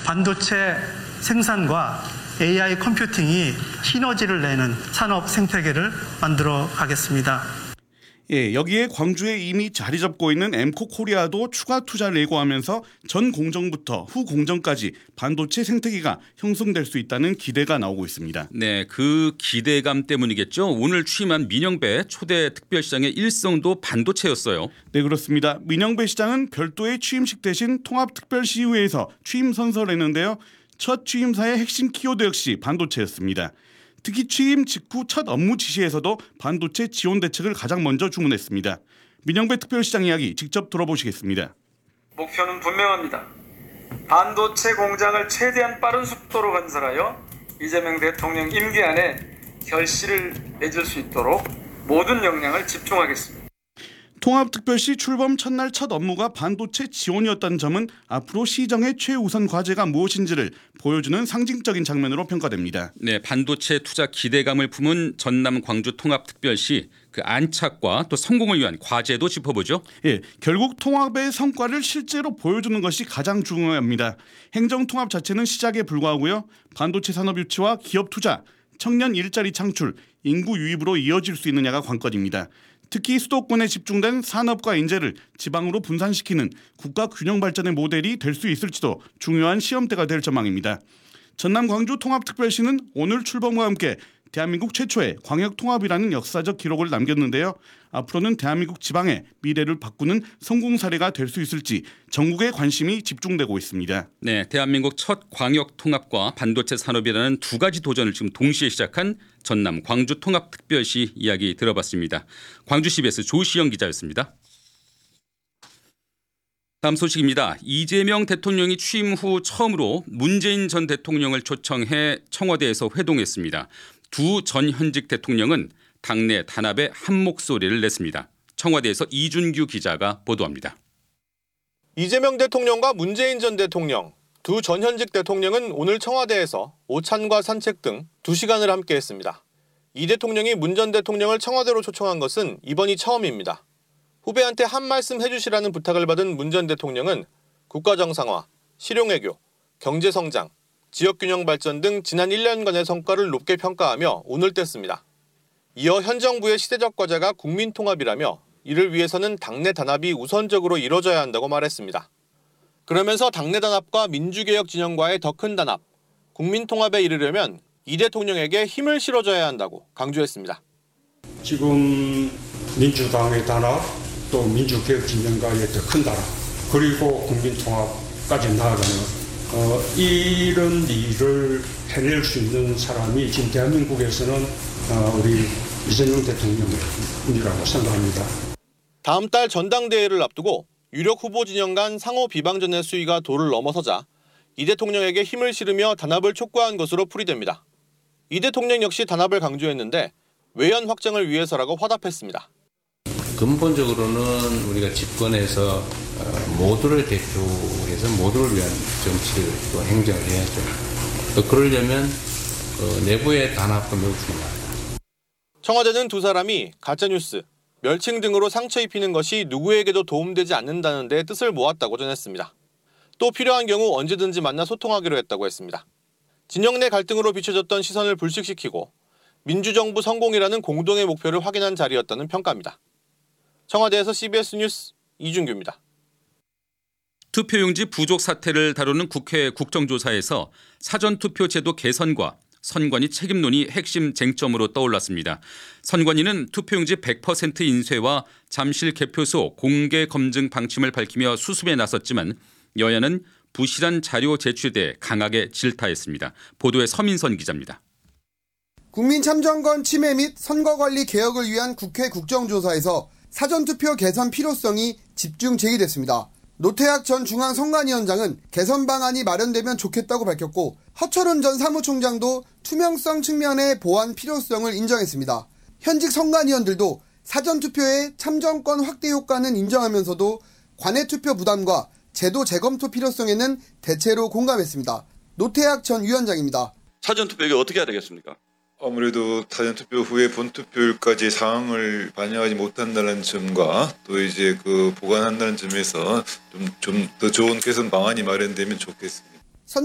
반도체 생산과 AI 컴퓨팅이 시너지를 내는 산업 생태계를 만들어 가겠습니다. 예, 여기에 광주에 이미 자리 잡고 있는 엠코 코리아도 추가 투자를 예고하면서 전 공정부터 후 공정까지 반도체 생태계가 형성될 수 있다는 기대가 나오고 있습니다. 네, 그 기대감 때문이겠죠. 오늘 취임한 민영배 초대 특별시장의 일성도 반도체였어요. 네, 그렇습니다. 민영배 시장은 별도의 취임식 대신 통합특별시의회에서 취임 선서를 했는데요. 첫 취임사의 핵심 키워드 역시 반도체였습니다. 특히 취임 직후 첫 업무 지시에서도 반도체 지원 대책을 가장 먼저 주문했습니다. 민영배 특별시장 이야기 직접 들어보시겠습니다. 목표는 분명합니다. 반도체 공장을 최대한 빠른 속도로 건설하여 이재명 대통령 임기 안에 결실을 맺을 수 있도록 모든 역량을 집중하겠습니다. 통합특별시 출범 첫날 첫 업무가 반도체 지원이었다는 점은 앞으로 시정의 최우선 과제가 무엇인지를 보여주는 상징적인 장면으로 평가됩니다. 네, 반도체 투자 기대감을 품은 전남 광주 통합특별시 그 안착과 또 성공을 위한 과제도 짚어보죠. 예, 결국 통합의 성과를 실제로 보여주는 것이 가장 중요합니다. 행정 통합 자체는 시작에 불과하고요. 반도체 산업 유치와 기업 투자, 청년 일자리 창출, 인구 유입으로 이어질 수 있느냐가 관건입니다. 특히 수도권에 집중된 산업과 인재를 지방으로 분산시키는 국가 균형 발전의 모델이 될 수 있을지도 중요한 시험대가 될 전망입니다. 전남 광주 통합특별시는 오늘 출범과 함께 대한민국 최초의 광역통합이라는 역사적 기록을 남겼는데요. 앞으로는 대한민국 지방의 미래를 바꾸는 성공 사례가 될 수 있을지 전국의 관심이 집중되고 있습니다. 네, 대한민국 첫 광역통합과 반도체 산업이라는 두 가지 도전을 지금 동시에 시작한 전남 광주 통합특별시 이야기 들어봤습니다. 광주 CBS 조시영 기자였습니다. 다음 소식입니다. 이재명 대통령이 취임 후 처음으로 문재인 전 대통령을 초청해 청와대에서 회동했습니다. 두 전 현직 대통령은 당내 단합에 한 목소리를 냈습니다. 청와대에서 이준규 기자가 보도합니다. 이재명 대통령과 문재인 전 대통령, 두 전 현직 대통령은 오늘 청와대에서 오찬과 산책 등 2시간을 함께했습니다. 이 대통령이 문 전 대통령을 청와대로 초청한 것은 이번이 처음입니다. 후배한테 한 말씀 해주시라는 부탁을 받은 문 전 대통령은 국가정상화, 실용외교, 경제성장, 지역균형 발전 등 지난 1년간의 성과를 높게 평가하며 운을 뗐습니다. 이어 현 정부의 시대적 과제가 국민통합이라며 이를 위해서는 당내 단합이 우선적으로 이뤄져야 한다고 말했습니다. 그러면서 당내 단합과 민주개혁 진영과의 더 큰 단합, 국민통합에 이르려면 이 대통령에게 힘을 실어줘야 한다고 강조했습니다. 지금 민주당의 단합, 또 민주개혁 진영과의 더 큰 단합, 그리고 국민통합까지 나아가는 이런 일을 해낼 수 있는 사람이 지금 대한민국에서는 우리 이재명 대통령이라고 생각합니다. 다음 달 전당대회를 앞두고 유력 후보 진영 간 상호 비방전의 수위가 도를 넘어서자 이 대통령에게 힘을 실으며 단합을 촉구한 것으로 풀이됩니다. 이 대통령 역시 단합을 강조했는데 외연 확장을 위해서라고 화답했습니다. 근본적으로는 우리가 집권해서 모두를 대표해서 모두를 위한 정치를 또 행정을 해야죠. 또 그러려면 내부의 단합도 매우 중요합니다. 청와대는 두 사람이 가짜뉴스, 멸칭 등으로 상처 입히는 것이 누구에게도 도움되지 않는다는 데 뜻을 모았다고 전했습니다. 또 필요한 경우 언제든지 만나 소통하기로 했다고 했습니다. 진영 내 갈등으로 비춰졌던 시선을 불식시키고 민주정부 성공이라는 공동의 목표를 확인한 자리였다는 평가입니다. 청와대에서 CBS 뉴스 이준규입니다. 투표용지 부족 사태를 다루는 국회 국정조사에서 사전투표 제도 개선과 선관위 책임론이 핵심 쟁점으로 떠올랐습니다. 선관위는 투표용지 100% 인쇄와 잠실 개표소 공개 검증 방침을 밝히며 수습에 나섰지만 여야는 부실한 자료 제출에 대해 강하게 질타했습니다. 보도에 서민선 기자입니다. 국민참정권 침해 및 선거관리 개혁을 위한 국회 국정조사에서 사전투표 개선 필요성이 집중 제기됐습니다. 노태학 전 중앙선관위원장은 개선 방안이 마련되면 좋겠다고 밝혔고 허철은 전 사무총장도 투명성 측면의 보완 필요성을 인정했습니다. 현직 선관위원들도 사전투표의 참정권 확대 효과는 인정하면서도 관외투표 부담과 제도 재검토 필요성에는 대체로 공감했습니다. 노태학 전 위원장입니다. 사전투표 이게 어떻게 해야 되겠습니까? 아무래도 사전투표 후에 본투표율까지 상황을 반영하지 못한다는 점과 또 이제 보관한다는 점에서 좀 더 좋은 개선 방안이 마련되면 좋겠습니다.